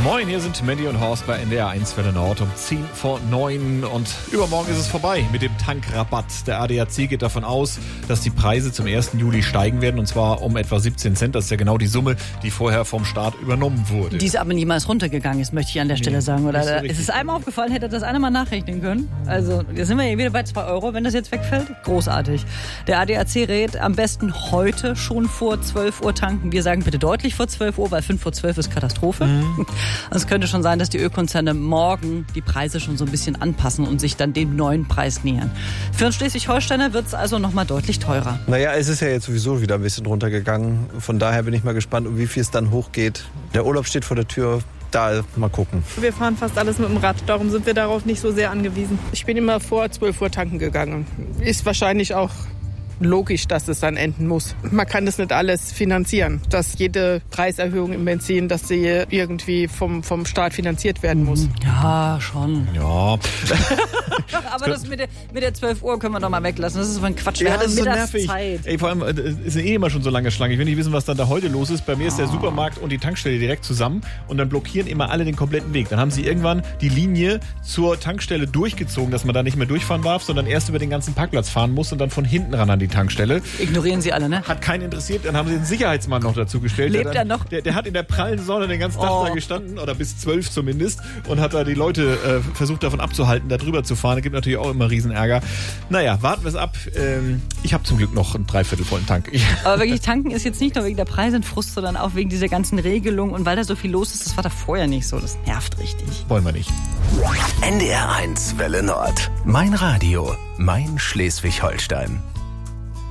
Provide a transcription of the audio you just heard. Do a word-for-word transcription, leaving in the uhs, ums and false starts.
Moin, hier sind Mandy und Horst bei N D R eins Welle Nord um zehn vor neun und übermorgen ist es vorbei mit dem Tankrabatt. Der A D A C geht davon aus, dass die Preise zum ersten Juli steigen werden und zwar um etwa siebzehn Cent. Das ist ja genau die Summe, die vorher vom Staat übernommen wurde. Die ist aber niemals runtergegangen ist, möchte ich an der Stelle Nee, sagen. Oder nicht so ist es einmal aufgefallen, hätte das einer mal nachrechnen können? Also, jetzt sind wir hier wieder bei zwei Euro, wenn das jetzt wegfällt. Großartig. Der A D A C rät am besten heute schon vor zwölf Uhr tanken. Wir sagen bitte deutlich vor zwölf Uhr, weil fünf vor zwölf ist Katastrophe. Mhm. Es könnte schon sein, dass die Ölkonzerne morgen die Preise schon so ein bisschen anpassen und sich dann dem neuen Preis nähern. Für uns Schleswig-Holsteiner wird es also nochmal deutlich teurer. Naja, es ist ja jetzt sowieso wieder ein bisschen runtergegangen. Von daher bin ich mal gespannt, um wie viel es dann hochgeht. Der Urlaub steht vor der Tür. Da mal gucken. Wir fahren fast alles mit dem Rad, darum sind wir darauf nicht so sehr angewiesen. Ich bin immer vor zwölf Uhr tanken gegangen. Ist wahrscheinlich auch logisch, dass es dann enden muss. Man kann das nicht alles finanzieren, dass jede Preiserhöhung im Benzin, dass sie irgendwie vom, vom Staat finanziert werden muss. Ja, schon. Ja. Aber das mit der, mit der zwölf Uhr können wir doch mal weglassen. Das ist so ein Quatsch. Wir Ja, haben das ist so nervig. Mittagszeit. Ey, vor allem äh, ist eh immer schon so lange Schlange. Ich will nicht wissen, was dann da heute los ist. Bei mir ist der Supermarkt und die Tankstelle direkt zusammen und dann blockieren immer alle den kompletten Weg. Dann haben sie irgendwann die Linie zur Tankstelle durchgezogen, dass man da nicht mehr durchfahren darf, sondern erst über den ganzen Parkplatz fahren muss und dann von hinten ran an die Tankstelle. Ignorieren Sie alle, ne? Hat keinen interessiert. Dann haben sie den Sicherheitsmann noch dazu gestellt. Lebt der er dann, noch? Der, der hat in der prallen Sonne den ganzen Tag Oh. da gestanden, oder bis zwölf zumindest, und hat da die Leute äh, versucht davon abzuhalten, da drüber zu fahren. Da gibt natürlich auch immer Riesenärger. Naja, warten wir es ab. Ähm, ich habe zum Glück noch einen dreiviertelvollen Tank. Ich Aber wirklich, tanken ist jetzt nicht nur wegen der Preise und Frust, sondern auch wegen dieser ganzen Regelung. Und weil da so viel los ist, das war da vorher nicht so. Das nervt richtig. wollen wir nicht. N D R eins Welle Nord. Mein Radio, mein Schleswig-Holstein.